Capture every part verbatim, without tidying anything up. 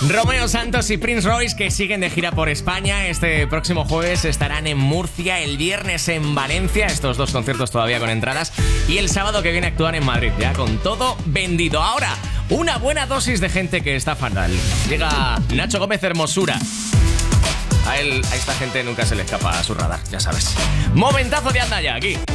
Romeo Santos y Prince Royce, que siguen de gira por España. Este próximo jueves estarán en Murcia, el viernes en Valencia, estos dos conciertos todavía con entradas, y el sábado que viene actúan en Madrid, ya con todo vendido. Ahora, una buena dosis de gente que está fatal. Llega Nacho Gómez Hermosura. A él, a esta gente nunca se le escapa a su radar, ya sabes. Momentazo de Anda Ya, aquí.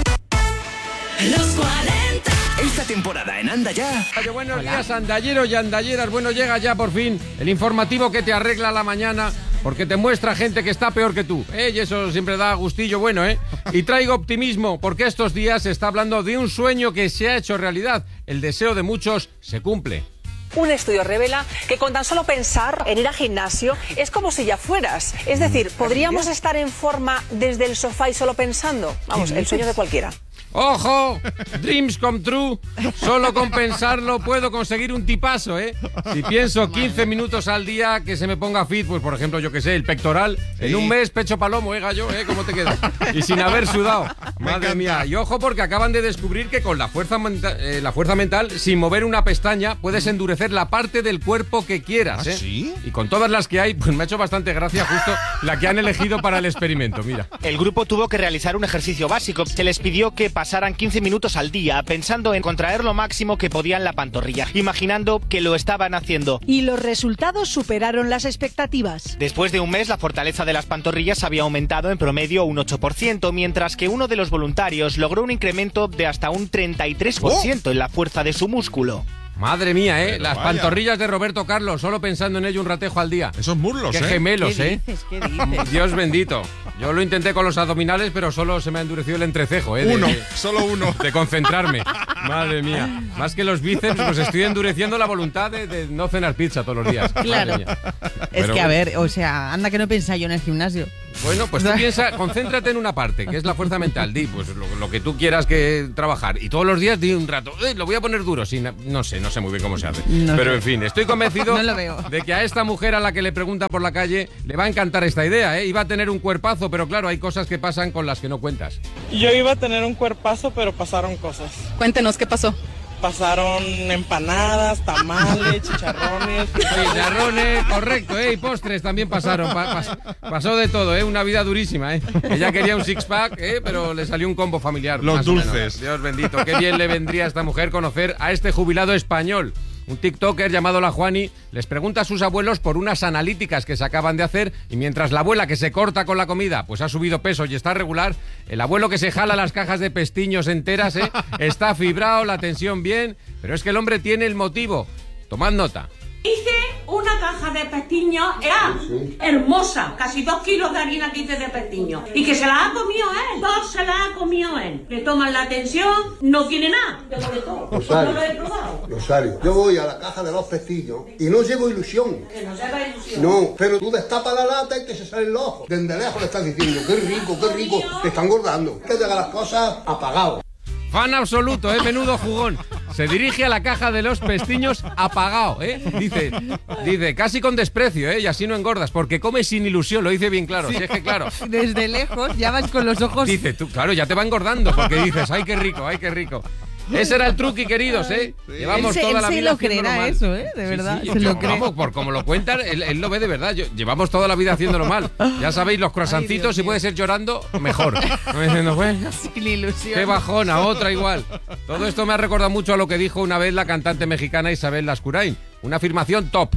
Los cuarenta. Esta temporada en Anda Ya. Oye, buenos Hola. días, andalleros y andalleras. Bueno, llega ya por fin el informativo que te arregla la mañana, porque te muestra gente que está peor que tú, ¿eh? Y eso siempre da gustillo bueno, ¿eh? Y traigo optimismo, porque estos días se está hablando de un sueño que se ha hecho realidad. El deseo de muchos se cumple. Un estudio revela que con tan solo pensar en ir al gimnasio es como si ya fueras. Es decir, ¿podríamos estar en forma desde el sofá y solo pensando? Vamos, el sueño de cualquiera. ¡Ojo! Dreams come true. Solo con pensarlo puedo conseguir un tipazo, ¿eh? Si pienso quince minutos al día que se me ponga fit, pues por ejemplo, yo que sé, el pectoral, sí. En un mes pecho palomo, ¿eh, gallo? ¿Eh? ¿Cómo te quedas? Y sin haber sudado. Madre mía. Y ojo, porque acaban de descubrir que con la fuerza, menta- eh, la fuerza mental, sin mover una pestaña, puedes endurecer la parte del cuerpo que quieras, ¿eh? ¿Ah, sí? Y con todas las que hay, pues me ha hecho bastante gracia justo la que han elegido para el experimento, mira. El grupo tuvo que realizar un ejercicio básico. Se les pidió que pasaran quince minutos al día pensando en contraer lo máximo que podían la pantorrilla, imaginando que lo estaban haciendo. Y los resultados superaron las expectativas. Después de un mes, la fortaleza de las pantorrillas había aumentado en promedio un ocho por ciento, mientras que uno de los voluntarios logró un incremento de hasta un treinta y tres por ciento en la fuerza de su músculo. Madre mía, ¿eh? Pero Las vaya. pantorrillas de Roberto Carlos, solo pensando en ello un ratejo al día. Esos muslos, Qué ¿eh? gemelos, ¿Qué ¿eh? dices? ¿Qué dices? Dios bendito. Yo lo intenté con los abdominales, pero solo se me ha endurecido el entrecejo, ¿eh? De, Uno, de, solo uno. de concentrarme. Madre mía. Más que los bíceps, pues estoy endureciendo la voluntad de, de no cenar pizza todos los días. Claro. Madre mía. Es Pero que, a bueno. ver, o sea, anda que no pensaba yo en el gimnasio. Bueno, pues tú piensa, concéntrate en una parte, que es la fuerza mental. Di, pues lo, lo que tú quieras que trabajar. Y todos los días di un rato, eh, lo voy a poner duro. Sí, no, no sé, no sé muy bien cómo se hace. No Pero sé. en fin, estoy convencido No lo veo. de que a esta mujer a la que le preguntan por la calle le va a encantar esta idea, ¿eh? Iba a tener un cuerpazo, pero claro, hay cosas que pasan con las que no cuentas. Yo iba a tener un cuerpazo, pero pasaron cosas. Cuéntenos, ¿qué pasó? Pasaron empanadas, tamales, chicharrones. Chicharrones, correcto, ¿eh? Y postres también pasaron. Pa- pas- pasó de todo, ¿eh? Una vida durísima, ¿eh? Ella quería un six-pack, ¿eh? Pero le salió un combo familiar. Los más o menos. dulces. Dios bendito, qué bien le vendría a esta mujer conocer a este jubilado español. Un tiktoker llamado La Juani les pregunta a sus abuelos por unas analíticas que se acaban de hacer, y mientras la abuela que se corta con la comida pues ha subido peso y está regular, el abuelo que se jala las cajas de pestiños enteras, ¿eh? Está fibrado, la tensión bien, pero es que el hombre tiene el motivo. Tomad nota. Hice una caja de pestiños, era hermosa, casi dos kilos de harina que hice de pestiños. Y que se la ha comido él, dos se la ha comido él. Le toman la atención, no tiene nada. De todo. Rosario, No lo he probado. Rosario, yo voy a la caja de los pestiños y no llevo ilusión. Que no se da ilusión. No, pero tú destapas la lata y te se salen los ojos. Desde lejos le estás diciendo, qué rico, qué rico, te están engordando. Que te haga las cosas apagado. Fan absoluto, ¿eh? Menudo jugón. Se dirige a la caja de los pestiños apagado, ¿eh? Dice, dice, casi con desprecio, ¿eh? Y así no engordas, porque comes sin ilusión, lo dice bien claro. Sí. Si es que claro. Desde lejos ya vas con los ojos. Dice, tú, claro, ya te va engordando, porque dices, ay, qué rico, ay, qué rico. Ese era el truqui, queridos, ¿eh? Llevamos Él se- toda él la se vida lo haciéndolo creerá mal. eso, ¿eh? De verdad, se yo- lo cree. Vamos, por como lo cuentan, él, él lo ve de verdad. Yo- llevamos toda la vida haciéndolo mal. Ya sabéis, los croissancitos, si puede ser llorando, mejor. No diciendo, bueno, Sin ilusión. qué bajona, otra igual. Todo esto me ha recordado mucho a lo que dijo una vez la cantante mexicana Isabel Lascurain. Una afirmación top.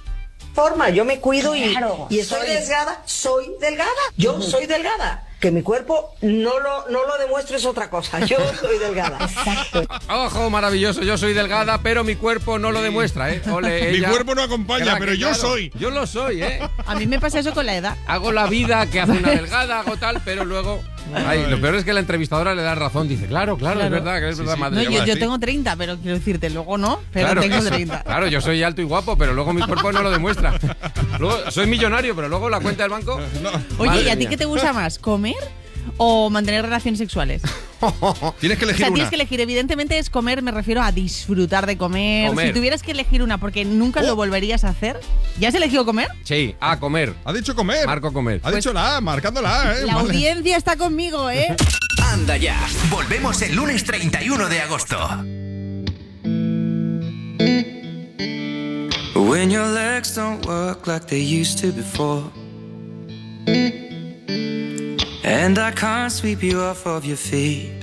Forma, yo me cuido y, Claro, y estoy soy- delgada, soy delgada, yo soy delgada. Que mi cuerpo no lo, no lo demuestre es otra cosa, yo soy delgada. Exacto. Ojo, maravilloso, yo soy delgada, pero mi cuerpo no lo demuestra, ¿eh? Ole, Mi ella. cuerpo no acompaña, Crack, pero yo claro. soy. Yo lo soy, ¿eh? A mí me pasa eso con la edad. Hago la vida que hace una delgada, hago tal, pero luego... Ay, lo peor es que la entrevistadora le da razón. Dice, claro, claro, Claro. es verdad, que es Sí, verdad, sí. madre. No, yo yo, voy yo así. tengo treinta, pero quiero decirte, luego no, pero Claro, tengo eso. treinta. Claro, yo soy alto y guapo, pero luego mi cuerpo no lo demuestra. Luego, soy millonario, pero luego la cuenta del banco... Oye, Madre ¿y a ti mía. qué te gusta más? ¿Comer o mantener relaciones sexuales? Tienes que O elegir sea, una. tienes que elegir. Evidentemente es comer, me refiero a disfrutar de comer. Comer. Si tuvieras que elegir una porque nunca Oh. lo volverías a hacer, ¿ya has elegido comer? Sí, a comer. Ha dicho comer. Marco comer. Ha dicho la A, marcando la A, ¿eh? La Vale. audiencia está conmigo, ¿eh? Anda Ya. Volvemos el lunes treinta y uno de agosto. When your legs don't work like they used to before, and I can't sweep you off of your feet.